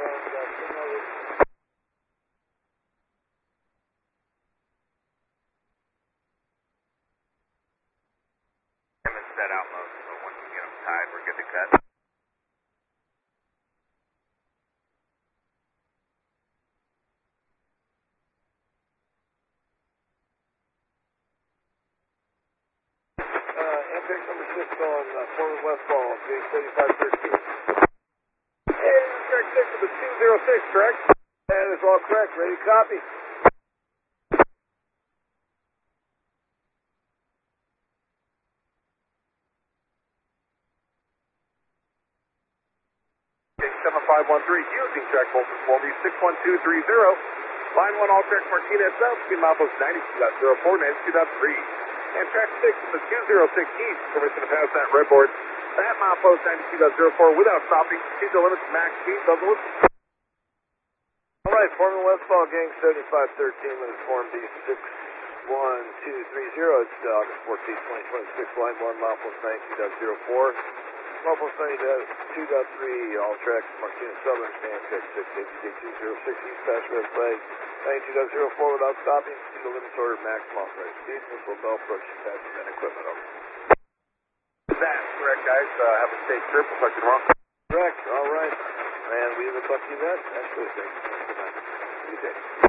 Set out mode, so once we get them tied, we're good to cut. Amtrak number 6 on Foreman Westfall, gauge 3513. Hey, Amtrak 6 with the 206, correct? That is all correct. Ready to copy. Gauge 7513, using track voltage for me, 61230. Line 1, all tracks Martinez South, speed milepost 92.04, 92.3. And track 6 with the 206 east, permission to pass that red board. That milepost 92.04 without stopping. Speed the limits, max speed, Douglas. All right, Foreman Westfall, gang 7513, minutes form D61230. It's August 14th, 2026, line 1, milepost 92.04. Milepost 92.3, all tracks Martinez Southern, Amtrak 6, ATK 206 east, pass red flag. 92.04 without stopping. Speed the limits order, maximum authorized speed. Missile bell approach, passing and equipment over. That's correct, guys. Have a safe trip. We'll talk to you tomorrow. Correct, all right. And we have a lucky event. Actually, thanks. Good night. Good day.